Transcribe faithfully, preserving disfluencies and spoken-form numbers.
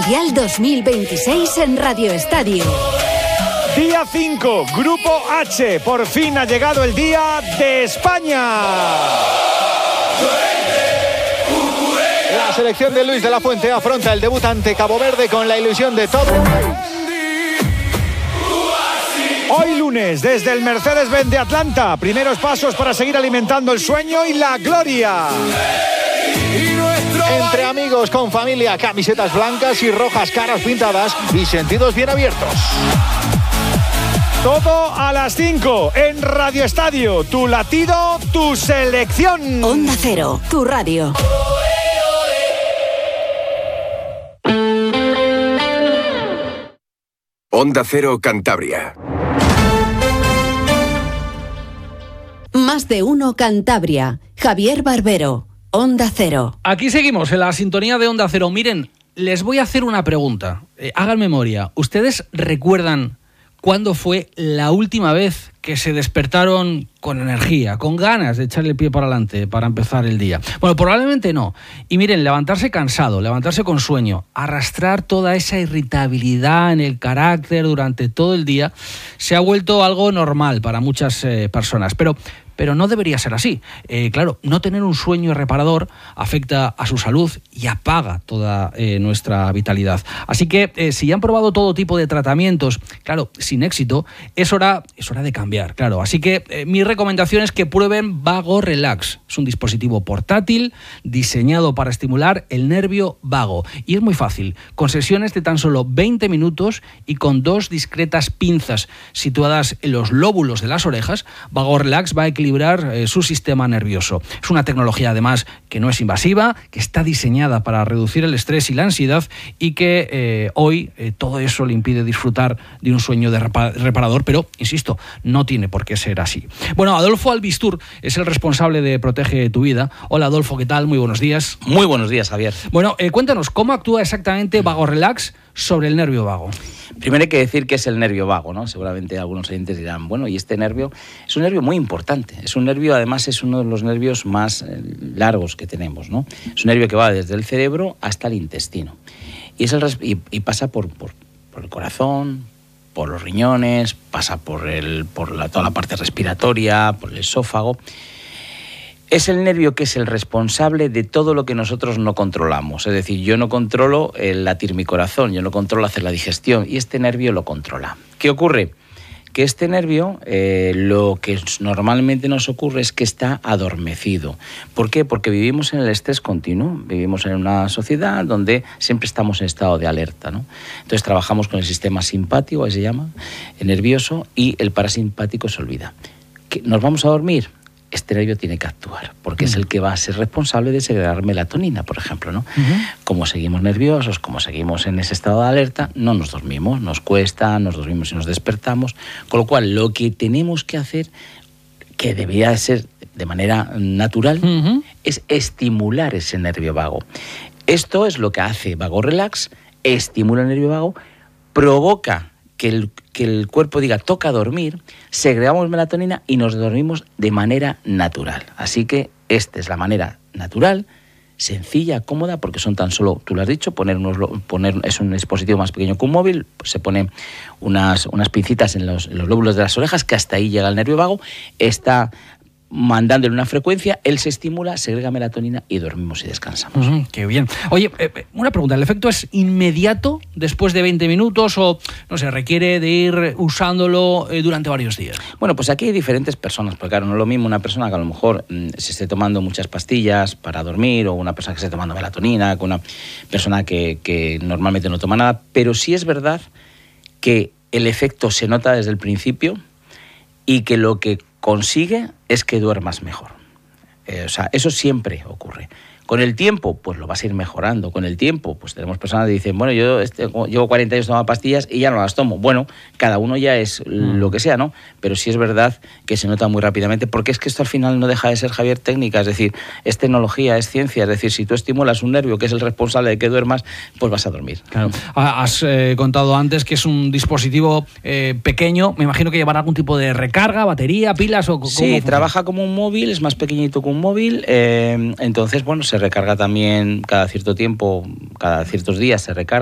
Mundial dos mil veintiséis en Radio Estadio. Día cinco, Grupo H. Por fin ha llegado el día de España. La selección de Luis de la Fuente afronta el debut ante Cabo Verde con la ilusión de todo. Hoy lunes, desde el Mercedes-Benz de Atlanta, primeros pasos para seguir alimentando el sueño y la gloria. Entre amigos, con familia, camisetas blancas y rojas, caras pintadas y sentidos bien abiertos. Todo a las cinco en Radio Estadio. Tu latido, tu selección. Onda Cero, tu radio. Onda Cero Cantabria. Más de uno Cantabria. Javier Barbero, Onda Cero. Aquí seguimos en la sintonía de Onda Cero. Miren, les voy a hacer una pregunta. Eh, hagan memoria. ¿Ustedes recuerdan cuándo fue la última vez que se despertaron con energía, con ganas de echarle el pie para adelante para empezar el día? Bueno, probablemente no. Y miren, levantarse cansado, levantarse con sueño, arrastrar toda esa irritabilidad en el carácter durante todo el día, se ha vuelto algo normal para muchas eh, personas. Pero... Pero no debería ser así. Eh, claro, no tener un sueño reparador afecta a su salud y apaga toda eh, nuestra vitalidad. Así que eh, si ya han probado todo tipo de tratamientos, claro, sin éxito, es hora, es hora de cambiar, claro. Así que eh, mi recomendación es que prueben Vago Relax. Es un dispositivo portátil diseñado para estimular el nervio vago. Y es muy fácil, con sesiones de tan solo veinte minutos y con dos discretas pinzas situadas en los lóbulos de las orejas. Vago Relax va a equilibrar Eh, su sistema nervioso. Es una tecnología además que no es invasiva, que está diseñada para reducir el estrés y la ansiedad y que eh, hoy eh, todo eso le impide disfrutar de un sueño de repa- reparador, pero insisto, no tiene por qué ser así. Bueno, Adolfo Albistur es el responsable de Protege tu Vida. Hola Adolfo, ¿qué tal? Muy buenos días. Muy buenos días, Javier. Bueno, eh, cuéntanos, ¿cómo actúa exactamente Vago Relax sobre el nervio vago? Primero hay que decir que es el nervio vago, ¿no? Seguramente algunos oyentes dirán, bueno, y este nervio es un nervio muy importante. Es un nervio, además, es uno de los nervios más eh, largos que tenemos, ¿no? Es un nervio que va desde el cerebro hasta el intestino. Y, es el, y, y pasa por, por, por el corazón, por los riñones, pasa por, el, por la, toda la parte respiratoria, por el esófago. Es el nervio que es el responsable de todo lo que nosotros no controlamos. Es decir, yo no controlo el latir mi corazón, yo no controlo hacer la digestión y este nervio lo controla. ¿Qué ocurre? Que este nervio, eh, lo que normalmente nos ocurre es que está adormecido. ¿Por qué? Porque vivimos en el estrés continuo, vivimos en una sociedad donde siempre estamos en estado de alerta, ¿no? Entonces trabajamos con el sistema simpático, ahí se llama, el nervioso, y el parasimpático se olvida. ¿Qué? ¿Nos vamos a dormir? Este nervio tiene que actuar, porque uh-huh. es el que va a ser responsable de segregar melatonina, por ejemplo, ¿no? Uh-huh. Como seguimos nerviosos, como seguimos en ese estado de alerta, no nos dormimos, nos cuesta, nos dormimos y nos despertamos, con lo cual lo que tenemos que hacer, que debería ser de manera natural, uh-huh. es estimular ese nervio vago. Esto es lo que hace Vago Relax, estimula el nervio vago, provoca que el, que el cuerpo diga toca dormir, segregamos melatonina y nos dormimos de manera natural. Así que esta es la manera natural, sencilla, cómoda, porque son tan solo, tú lo has dicho, poner unos, poner, es un dispositivo más pequeño que un móvil, se ponen unas, unas pincitas en los, en los lóbulos de las orejas, que hasta ahí llega el nervio vago, está mandándole una frecuencia, él se estimula, segrega melatonina y dormimos y descansamos. Uh-huh, qué bien. Oye, eh, una pregunta, ¿el efecto es inmediato después de veinte minutos o, no sé, requiere de ir usándolo eh, durante varios días? Bueno, pues aquí hay diferentes personas, porque claro, no es lo mismo una persona que a lo mejor mmm, se esté tomando muchas pastillas para dormir o una persona que esté tomando melatonina, con una persona que, que normalmente no toma nada, pero sí es verdad que el efecto se nota desde el principio y que lo que consigue es que duermas mejor. Eh, o sea, eso siempre ocurre. Con el tiempo, pues lo vas a ir mejorando. Con el tiempo, pues tenemos personas que dicen, bueno, yo este, llevo cuarenta años tomando pastillas y ya no las tomo. Bueno, cada uno ya es mm. lo que sea, ¿no? Pero sí es verdad que se nota muy rápidamente, porque es que esto al final no deja de ser, Javier, técnica, es decir, es tecnología, es ciencia, es decir, si tú estimulas un nervio que es el responsable de que duermas, pues vas a dormir. Claro. Has eh, contado antes que es un dispositivo eh, pequeño, me imagino que llevará algún tipo de recarga, batería, pilas o... Sí, trabaja como un móvil, es más pequeñito que un móvil, eh, entonces, bueno, se recarga también cada cierto tiempo, cada ciertos días se recarga.